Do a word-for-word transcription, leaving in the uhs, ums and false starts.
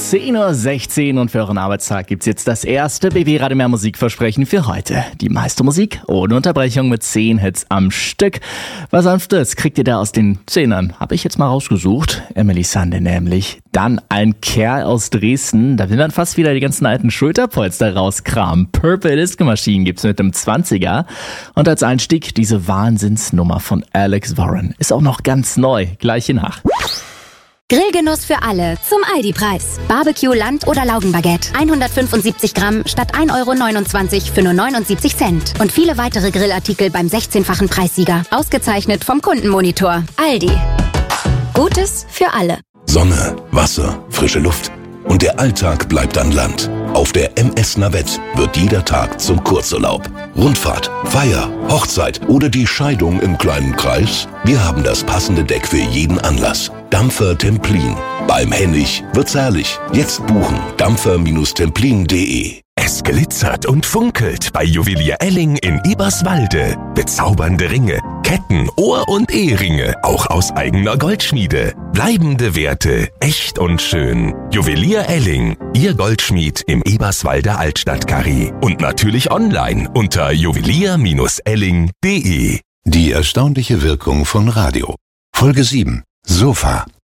zehn Uhr sechzehn und für euren Arbeitstag gibt's jetzt das erste B B Radio Mehr Musikversprechen für heute. Die meiste Musik ohne Unterbrechung mit zehn Hits am Stück. Was sanftes kriegt ihr da aus den Zehnern? Habe ich jetzt mal rausgesucht. Emily Sande nämlich. Dann ein Kerl aus Dresden. Da will man fast wieder die ganzen alten Schulterpolster rauskramen. Purple Disco Machine gibt's mit dem zwanziger. Und als Einstieg diese Wahnsinnsnummer von Alex Warren. Ist auch noch ganz neu. Gleiche nach. Grillgenuss für alle zum Aldi-Preis. Barbecue, Land- oder Laugenbaguette. hundertfünfundsiebzig Gramm statt ein Euro neunundzwanzig für nur neunundsiebzig Cent. Und viele weitere Grillartikel beim sechzehnfachen Preissieger. Ausgezeichnet vom Kundenmonitor. Aldi. Gutes für alle. Sonne, Wasser, frische Luft. Und der Alltag bleibt an Land. Auf der M S Navette wird jeder Tag zum Kurzurlaub. Rundfahrt, Feier, Hochzeit oder die Scheidung im kleinen Kreis? Wir haben das passende Deck für jeden Anlass. Dampfer Templin. Beim Hennig wird's herrlich. Jetzt buchen. dampfer Templin punkt de. Es glitzert und funkelt bei Juwelier Elling in Eberswalde. Bezaubernde Ringe, Ketten, Ohr- und Eheringe, auch aus eigener Goldschmiede. Bleibende Werte, echt und schön. Juwelier Elling, Ihr Goldschmied im Eberswalder Altstadtkarree. Und natürlich online unter juwelier Elling punkt de. Die erstaunliche Wirkung von Radio. Folge sieben. Sofa.